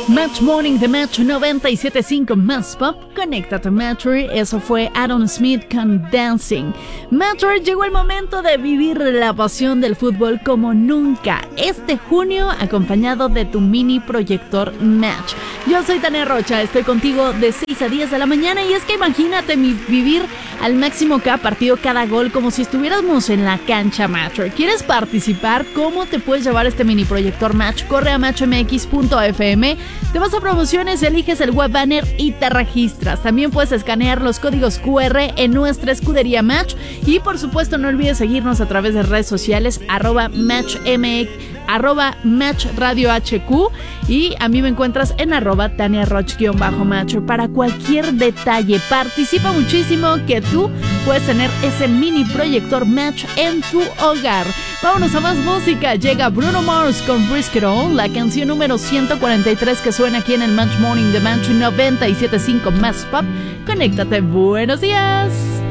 Match Morning de Match 97.5 Más Pop. Conéctate Matcher. Eso fue Aaron Smith con Dancing. Matcher, llegó el momento de vivir la pasión del fútbol como nunca. Este junio, acompañado de tu mini proyector Match. Yo soy Tania Rocha, estoy contigo de 6 a 10 de la mañana. Y es que imagínate vivir al máximo cada partido, cada gol, como si estuviéramos en la cancha Matcher. ¿Quieres participar? ¿Cómo te puedes llevar este mini proyector Match? Corre a matchmx.fm. Te vas a promociones, eliges el web banner y te registras. También puedes escanear los códigos QR en nuestra escudería Match. Y por supuesto no olvides seguirnos a través de redes sociales @matchmx, @matchradiohq, y a mí me encuentras en @TaniaRoch_Match. Para cualquier detalle, participa muchísimo, que tú puedes tener ese mini proyector Match en tu hogar. Vámonos a más música. Llega Bruno Mars con Risk It All, la canción número 143 que suena aquí en el Match Morning de Match 97.5 Más Pop. Conéctate, buenos días.